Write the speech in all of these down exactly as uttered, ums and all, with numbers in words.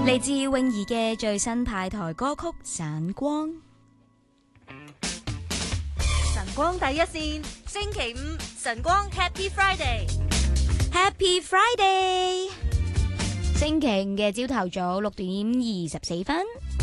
嚟自泳兒嘅最新派台歌曲《散光》。 晨光第一線，星期五晨光 Happy Friday，Happy Friday， 星期五嘅朝頭早六點二十四分。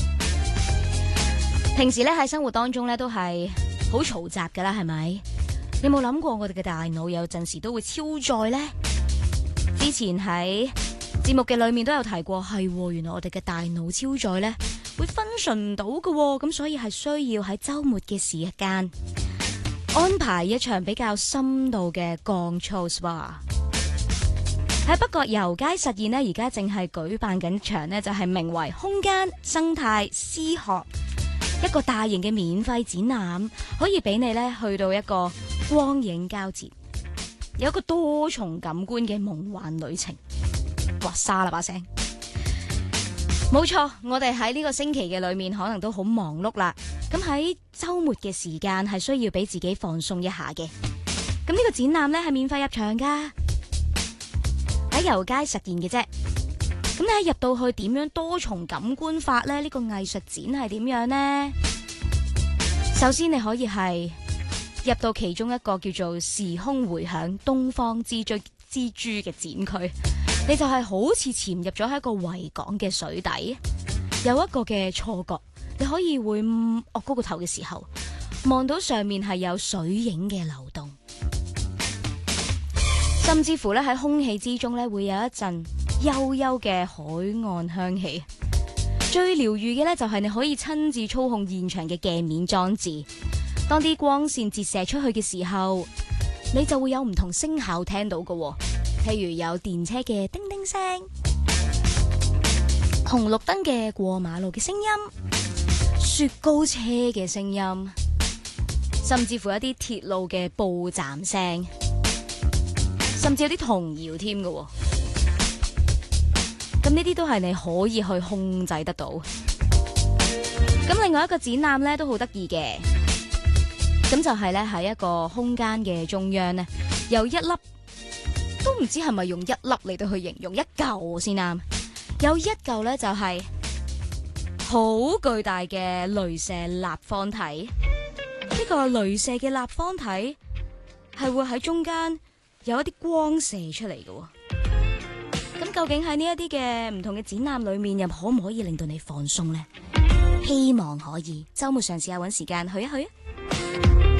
平時咧喺生活當中咧都係好嘈雜噶啦，係咪？你有冇諗過我哋嘅大腦有陣時都會超載呢？之前喺節目嘅裏面都有提過，係原來我哋嘅大腦超載呢會function唔到嘅，咁所以係需要喺周末嘅時間安排一場比較深度嘅降噪 S P A。 喺北角油街實驗呢，而家正係舉辦緊場呢，就係名為空間生態詩學，一個大型嘅免費展覽，可以俾你呢去到一個光影交接，有一個多重感官嘅夢幻旅程。哇，沙啦把聲，冇錯，我哋喺呢個星期嘅裏面可能都好忙碌啦。咁喺周末嘅時間係需要俾自己放鬆一下嘅。咁呢個展覽呢係免費入場噶，喺油街實現嘅啫。咁你入到去點樣多重感官法呢？呢、呢個藝術展係點樣呢？首先你可以係入到其中一個叫做時空回響東方之珠之珠嘅展區，你就係好似潛入咗喺一個維港嘅水底，有一個嘅錯覺，你可以會惡高個頭嘅時候，望到上面係有水影嘅流動，甚至乎咧喺空氣之中咧會有一陣幽幽嘅海岸香氣。最療癒嘅咧就係你可以親自操控現場嘅鏡面裝置，當啲光線折射出去嘅時候，你就會有唔同聲效聽到嘅，譬如有電車嘅叮叮聲、紅綠燈嘅過馬路嘅聲音、雪糕車嘅聲音，甚至乎一啲鐵路嘅報站聲，甚至有啲童謠添嘅。咁呢啲都係你可以去控制得到。咁另外一個展覽咧都好得意嘅，咁就係咧喺一個空間嘅中央咧，有一粒都唔知係咪用一粒嚟到去形容，一嚿先啱。有一嚿咧就係好巨大嘅鐳射立方體，呢個鐳射嘅立方體係會喺中間有一啲光射出嚟嘅。咁究竟喺呢一啲嘅唔同嘅展覽裏面，又可唔可以令到你放鬆呢？希望可以，周末嘗試下搵時間去一去啊！